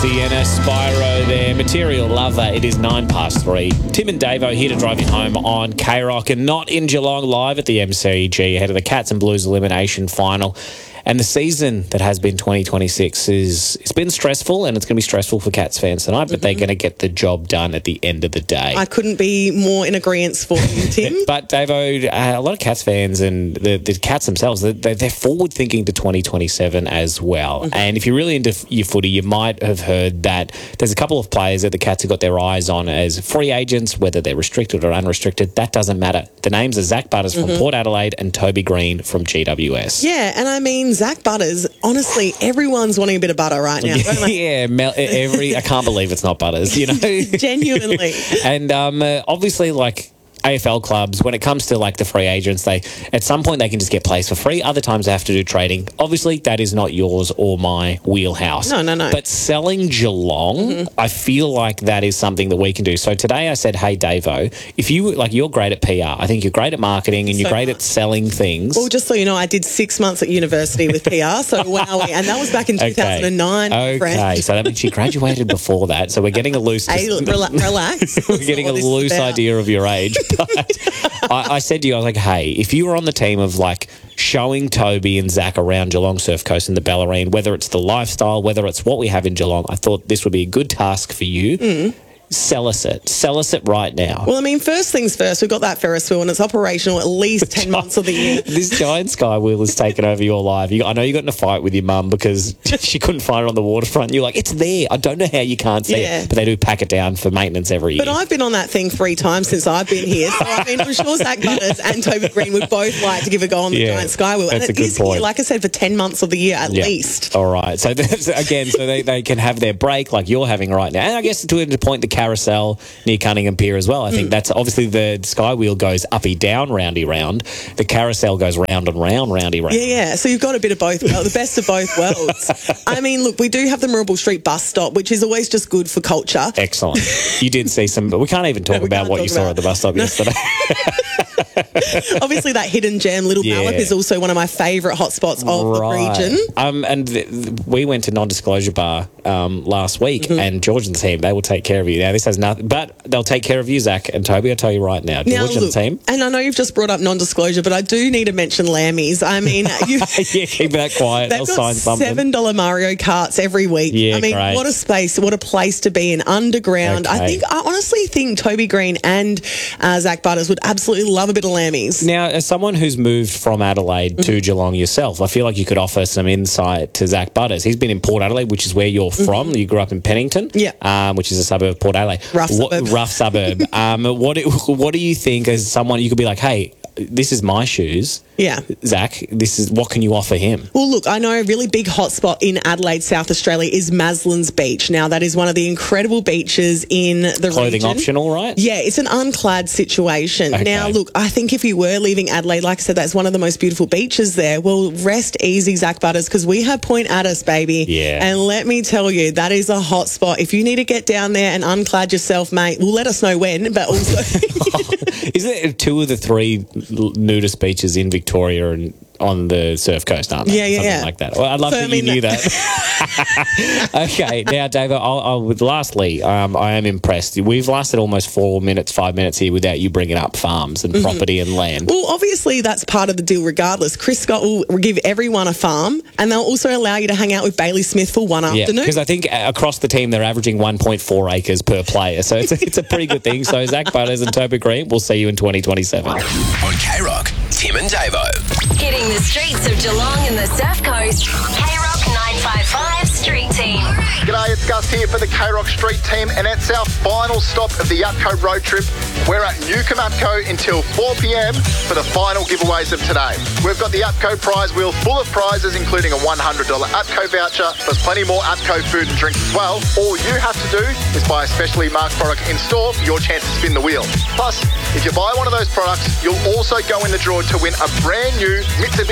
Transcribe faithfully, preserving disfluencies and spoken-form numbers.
Sienna Spyro there. Material Lover. It is nine past three. Tim and Davo here to drive you home on K-Rock and not in Geelong, live at the M C G ahead of the Cats and Blues elimination final. And the season that has been twenty twenty-six is it's been stressful, and it's going to be stressful for Cats fans tonight, but mm-hmm. they're going to get the job done at the end of the day. I couldn't be more in agreement for you, Tim. But, Davo, uh, a lot of Cats fans and the, the Cats themselves, they're, they're forward-thinking to twenty twenty-seven as well. Mm-hmm. And if you're really into your footy, you might have heard that there's a couple of players that the Cats have got their eyes on as free agents, whether they're restricted or unrestricted. That doesn't matter. The names are Zach Butters mm-hmm. from Port Adelaide and Toby Green from G W S. Yeah, and I mean, Zach Butters, honestly, everyone's wanting a bit of butter right now, don't they? Yeah, Mel, every I can't believe it's not Butters, you know. Genuinely. And um, uh, obviously, like, A F L clubs, when it comes to like the free agents, they at some point they can just get players for free. Other times they have to do trading. Obviously, that is not yours or my wheelhouse. No, no, no. But selling Geelong, mm-hmm. I feel like that is something that we can do. So today I said, hey, Davo, if you like, you're great at P R. I think you're great at marketing and you're so great much. at selling things. Well, just so you know, I did six months at university with P R. So wow, and that was back in two thousand nine. Okay, friend. So that means she graduated before that. So we're getting a loose. Hey, rela- relax. We're getting a loose idea of your age, but. I, I said to you, I was like, hey, if you were on the team of like showing Toby and Zach around Geelong Surf Coast and the Bellarine, whether it's the lifestyle, whether it's what we have in Geelong, I thought this would be a good task for you. Mm. Sell us it. Sell us it right now. Well, I mean, first things first, we've got that Ferris wheel and it's operational at least ten months of the year. This giant sky wheel has taken over your life. You, I know you got in a fight with your mum because she couldn't find it on the waterfront. You're like, it's there. I don't know how you can't see yeah. it. But they do pack it down for maintenance every year. But I've been on that thing three times since I've been here. So, I mean, I'm sure Zach Butters and Toby Green would both like to give a go on the yeah, giant sky wheel. That's and it a good is point. Here, like I said, for ten months of the year at yeah. least. All right. So, again, so they, they can have their break like you're having right now. And I guess to a point, the carousel near Cunningham Pier as well. I think mm. that's obviously the sky wheel goes uppy down, roundy round. The carousel goes round and round, roundy round. Yeah, yeah. So you've got a bit of both, well, the best of both worlds. I mean, look, we do have the Marlborough Street bus stop, which is always just good for culture. Excellent. You did see some, but we can't even talk no, about what you saw about. at the bus stop no. yesterday. Obviously, that hidden gem, Little yeah. Mallup, is also one of my favourite hotspots of right. the region. Um, and th- th- we went to Non-Disclosure Bar um, last week, mm-hmm. and George and the team, they will take care of you. Now, this has nothing, but they'll take care of you, Zach and Toby. I'll tell you right now, George now, and look, the team. And I know you've just brought up Non-Disclosure, but I do need to mention Lammy's. I mean, you, yeah, keep that quiet. They've I'll got sign something. seven dollar Mario Karts every week. Yeah, I mean, great. what a space, what a place to be in, underground. Okay. I think, I honestly think Toby Green and uh, Zach Butters would absolutely love a bit of Lammy's. Now, as someone who's moved from Adelaide mm-hmm. to Geelong yourself, I feel like you could offer some insight to Zach Butters. He's been in Port Adelaide, which is where you're mm-hmm. from. You grew up in Pennington, yeah, um, which is a suburb of Port Adelaide. Rough what, suburb. Rough suburb. um, what, what do you think as someone, you could be like, hey, this is my shoes. Yeah. Zach, this is what can you offer him? Well, look, I know a really big hotspot in Adelaide, South Australia is Maslin's Beach. Now, that is one of the incredible beaches in the Clothing region. optional, right? Yeah, it's an unclad situation. Okay. Now, look, I think if you were leaving Adelaide, like I said, that's one of the most beautiful beaches there. Well, rest easy, Zach Butters, because we have Point Addis, baby. Yeah. And let me tell you, that is a hot spot. If you need to get down there and unclad yourself, mate, well, let us know when, but also... Isn't it two of the three nudist beaches in Victoria and on the surf coast, aren't they? Yeah, yeah, Something yeah. like that. Well, I'd love so, that I mean, you knew that. Okay, now, Dave, I'll, I'll, lastly, um, I am impressed. We've lasted almost four minutes, five minutes here without you bringing up farms and mm-hmm. property and land. Well, obviously, that's part of the deal regardless. Chris Scott will give everyone a farm, and they'll also allow you to hang out with Bailey Smith for one yeah, afternoon. Because I think across the team, they're averaging one point four acres per player, so it's a, it's a pretty good thing. So, Zach Butters and Toby Green, we'll see you in twenty twenty-seven. On K-Rock, Tim and Davo. Hitting the streets of Geelong and the Surf Coast. K-Rock nine five five Street Team. G'day, it's Gus here for the K-Rock Street Team, and it's our final stop of the APCO road trip. We're at Newcomb APCO until four p.m. for the final giveaways of today. We've got the APCO prize wheel full of prizes, including a one hundred dollars APCO voucher, plus plenty more APCO food and drinks as well. All you have to do is buy a specially marked product in store for your chance to spin the wheel. Plus, if you buy one of those products, you'll also go in the draw to win a brand new Mitsubishi